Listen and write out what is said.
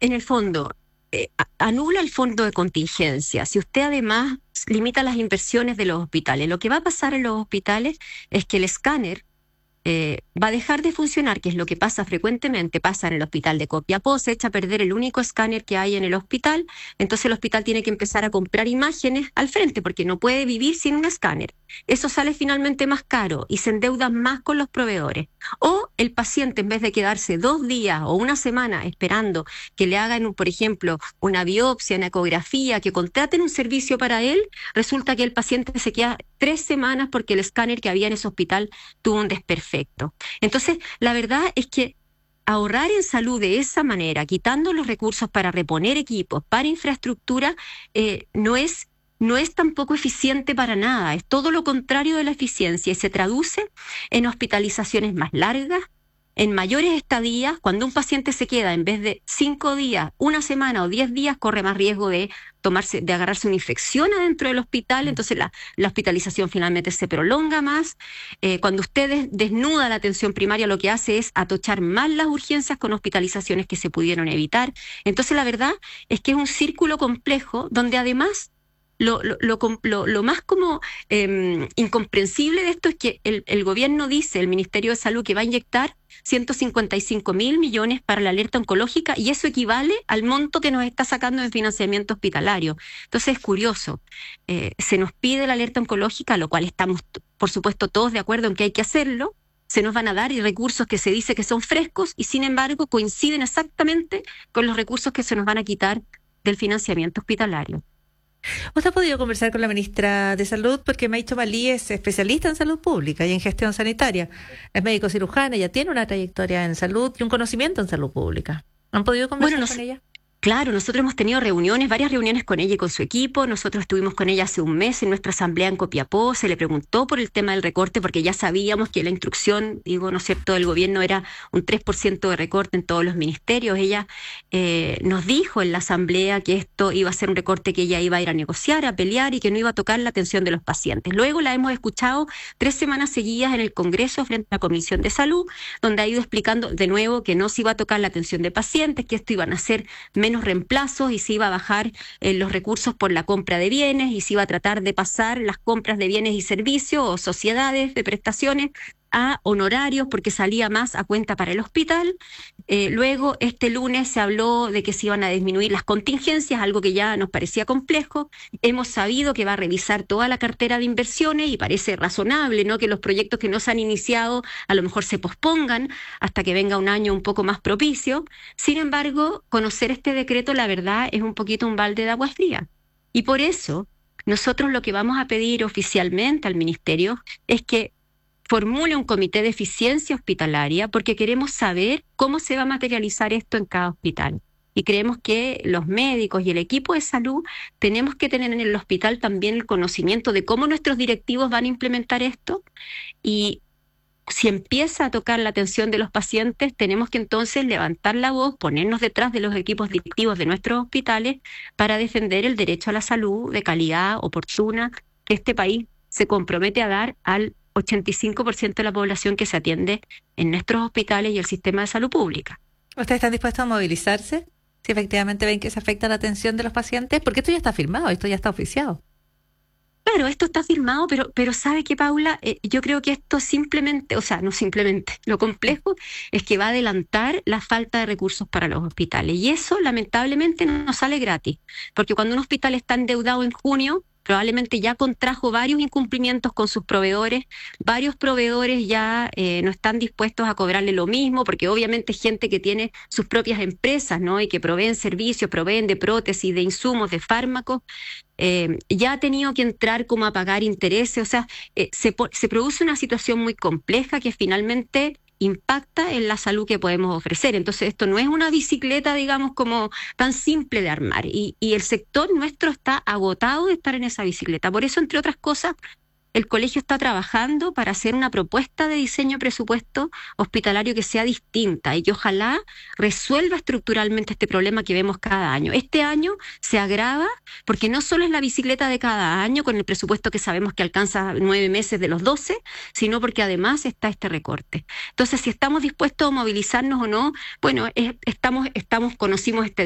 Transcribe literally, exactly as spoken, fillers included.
en el fondo, eh, a- anula el fondo de contingencia. Si usted además limita las inversiones de los hospitales, lo que va a pasar en los hospitales es que el escáner eh, va a dejar de funcionar, que es lo que pasa frecuentemente, pasa en el hospital de Copiapó, se echa a perder el único escáner que hay en el hospital, entonces el hospital tiene que empezar a comprar imágenes al frente, porque no puede vivir sin un escáner. Eso sale finalmente más caro y se endeuda más con los proveedores. O el paciente, en vez de quedarse dos días o una semana esperando que le hagan, un- por ejemplo, una biopsia, una ecografía, que contraten un servicio para él, resulta que el paciente se queda tres semanas porque el escáner que había en ese hospital tuvo un desperfecto. Entonces, la verdad es que ahorrar en salud de esa manera, quitando los recursos para reponer equipos, para infraestructura, eh, no es, no es tampoco eficiente para nada. Es todo lo contrario de la eficiencia y se traduce en hospitalizaciones más largas, en mayores estadías. Cuando un paciente se queda en vez de cinco días, una semana o diez días, corre más riesgo de tomarse, de agarrarse una infección adentro del hospital, entonces la, la hospitalización finalmente se prolonga más. Eh, cuando usted des- desnuda la atención primaria, lo que hace es atochar más las urgencias con hospitalizaciones que se pudieron evitar. Entonces, la verdad es que es un círculo complejo donde además lo, lo, lo, com- lo- lo más como eh, incomprensible de esto es que el, el gobierno dice, el Ministerio de Salud, que va a inyectar ciento cincuenta y cinco mil millones para la alerta oncológica y eso equivale al monto que nos está sacando en financiamiento hospitalario. Entonces es curioso, eh, se nos pide la alerta oncológica, lo cual estamos, t- por supuesto, todos de acuerdo en que hay que hacerlo. Se nos van a dar y recursos que se dice que son frescos y sin embargo coinciden exactamente con los recursos que se nos van a quitar del financiamiento hospitalario. ¿Usted ha podido conversar con la ministra de Salud? Porque Maicho Malí es especialista en salud pública y en gestión sanitaria. Es médico cirujana, ella tiene una trayectoria en salud y un conocimiento en salud pública. ¿Han podido Bueno, conversar con nos, ella? Claro, nosotros hemos tenido reuniones, varias reuniones con ella y con su equipo. Nosotros estuvimos con ella hace un mes en nuestra asamblea en Copiapó. Se le preguntó por el tema del recorte porque ya sabíamos que la instrucción, digo, ¿no es cierto?, del gobierno era un tres por ciento de recorte en todos los ministerios. Ella eh, nos dijo en la asamblea que esto iba a ser un recorte que ella iba a ir a negociar, a pelear y que no iba a tocar la atención de los pacientes. Luego la hemos escuchado tres semanas seguidas en el Congreso frente a la Comisión de Salud, donde ha ido explicando de nuevo que no se iba a tocar la atención de pacientes, que esto iban a ser menos reemplazos y se iba a bajar eh, los recursos por la compra de bienes y se iba a tratar de pasar las compras de bienes y servicios o sociedades de prestaciones a honorarios porque salía más a cuenta para el hospital. Eh, luego, este lunes se habló de que se iban a disminuir las contingencias, algo que ya nos parecía complejo. Hemos sabido que va a revisar toda la cartera de inversiones y parece razonable, ¿no?, que los proyectos que no se han iniciado a lo mejor se pospongan hasta que venga un año un poco más propicio. Sin embargo, conocer este decreto, la verdad, es un poquito un balde de agua fría. Y por eso, nosotros lo que vamos a pedir oficialmente al Ministerio es que formule un comité de eficiencia hospitalaria porque queremos saber cómo se va a materializar esto en cada hospital. Y creemos que los médicos y el equipo de salud tenemos que tener en el hospital también el conocimiento de cómo nuestros directivos van a implementar esto y si empieza a tocar la atención de los pacientes, tenemos que entonces levantar la voz, ponernos detrás de los equipos directivos de nuestros hospitales para defender el derecho a la salud de calidad oportuna que este país se compromete a dar al ochenta y cinco por ciento de la población que se atiende en nuestros hospitales y el sistema de salud pública. ¿Ustedes están dispuestos a movilizarse si efectivamente ven que se afecta la atención de los pacientes? Porque esto ya está firmado, esto ya está oficiado. Claro, esto está firmado, pero, pero ¿sabe qué, Paula? Eh, yo creo que esto simplemente, o sea, no simplemente, lo complejo es que va a adelantar la falta de recursos para los hospitales. Y eso, lamentablemente, no sale gratis, porque cuando un hospital está endeudado en junio, probablemente ya contrajo varios incumplimientos con sus proveedores, varios proveedores ya eh, no están dispuestos a cobrarle lo mismo, porque obviamente es gente que tiene sus propias empresas, ¿no?, y que proveen servicios, proveen de prótesis, de insumos, de fármacos. Eh, ya ha tenido que entrar como a pagar intereses, o sea, eh, se, po- se produce una situación muy compleja que finalmente impacta en la salud que podemos ofrecer. Entonces, esto no es una bicicleta, digamos, como tan simple de armar. Y, y el sector nuestro está agotado de estar en esa bicicleta. Por eso, entre otras cosas, el colegio está trabajando para hacer una propuesta de diseño de presupuesto hospitalario que sea distinta y que ojalá resuelva estructuralmente este problema que vemos cada año. Este año se agrava porque no solo es la bicicleta de cada año con el presupuesto que sabemos que alcanza nueve meses de los doce, sino porque además está este recorte. Entonces, si estamos dispuestos a movilizarnos o no, bueno, es- estamos, estamos, conocimos este